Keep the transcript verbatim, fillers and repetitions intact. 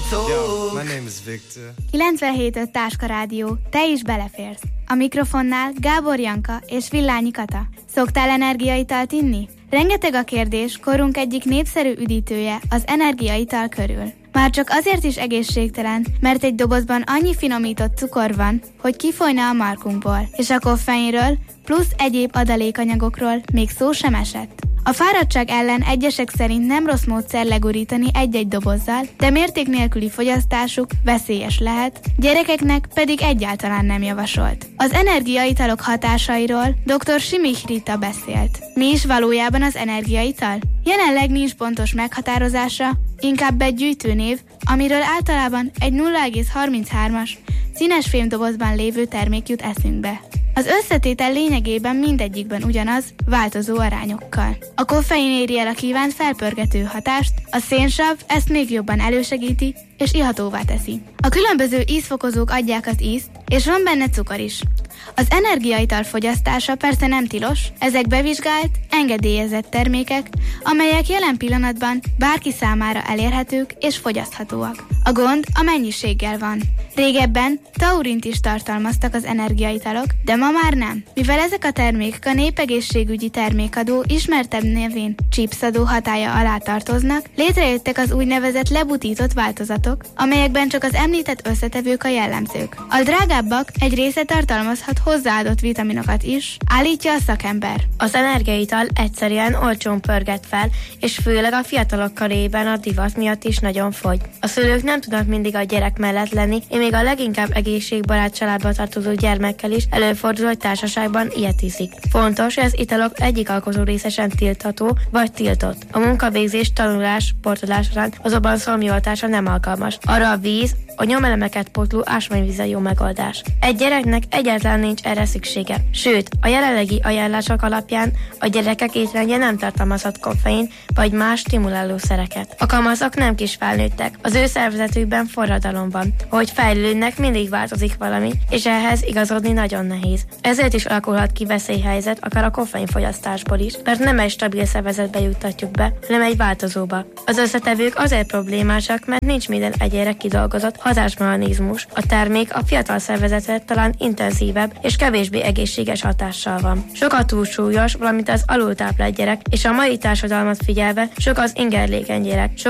Yo, my name is Victor. kilencvenhét öt Táska Rádió, te is beleférsz. A mikrofonnál Gábor Janka és Villányi Kata. Szoktál energiaitalt inni? Rengeteg a kérdés korunk egyik népszerű üdítője az energiaital körül. Már csak azért is egészségtelen, mert egy dobozban annyi finomított cukor van, hogy kifolyna a markunkból, és a koffeinről plusz egyéb adalékanyagokról még szó sem esett. A fáradtság ellen egyesek szerint nem rossz módszer legurítani egy-egy dobozzal, de mérték nélküli fogyasztásuk veszélyes lehet, gyerekeknek pedig egyáltalán nem javasolt. Az energiaitalok hatásairól dr. Simich Rita beszélt. Mi is valójában az energiaital? Jelenleg nincs pontos meghatározása, inkább egy gyűjtőnév, amiről általában egy nulla egész harminchárom-as színes fémdobozban lévő termék jut eszünkbe. Az összetétel lényegében mindegyikben ugyanaz, változó arányokkal. A koffein éri el a kívánt felpörgető hatást, a szénsav ezt még jobban elősegíti és ihatóvá teszi. A különböző ízfokozók adják az ízt, és van benne cukor is. Az energiaital fogyasztása persze nem tilos, ezek bevizsgált, engedélyezett termékek, amelyek jelen pillanatban bárki számára elérhetők és fogyaszthatóak. A gond a mennyiséggel van. Régebben taurint is tartalmaztak az energiaitalok, de ma már nem. Mivel ezek a termékek a népegészségügyi termékadó ismertebb nevén chipsadó hatálya alá tartoznak, létrejöttek az úgynevezett lebutított változatok, amelyekben csak az említett összetevők a jellemzők. A drágábbak egy része tartalmazhat hozzáadott vitaminokat is, állítja a szakember. Az energiaital egyszerűen olcsón pörget fel, és főleg a fiatalok körében a divat miatt is nagyon fogy. A szülők nem tudnak mindig a gyerek mellett lenni, és még a leginkább egészségbarát családba tartozó gyermekkel is előfordul, hogy társaságban ilyet iszik. Fontos, hogy az italok egyik alkotó része sem tiltható vagy tiltott. A munkavégzés, tanulás, sportolás során azonban szomjoltása nem alkalmas. Arra a víz, a nyomelemeket pótló ásványvíz a jó megoldás. Egy gyereknek egyáltalán nincs erre szüksége. Sőt, a jelenlegi ajánlások alapján a gyerekek étrendje nem tartalmazhat koffein vagy más stimulálószereket. A kamaszok nem kis felnőttek. Az ő szervezetükben forradalom van. Ahogy fejlődnek, mindig változik valami, és ehhez igazodni nagyon nehéz. Ezért is alakulhat ki veszélyhelyzet akár a koffeinfogyasztásból is, mert nem egy stabil szervezetbe juttatjuk be, hanem egy változóba. Az összetevők azért problémásak, mert nincs minden egyére kidolgozott hatásmechanizmus. A termék a fiatal szervezetre talán intenzívebb és kevésbé egészséges hatással van. Sok a túlsúlyos, valamint az alultáplált gyerek, és a mai társadalmat figyelve sok az ingerlékeny gyerek. Sok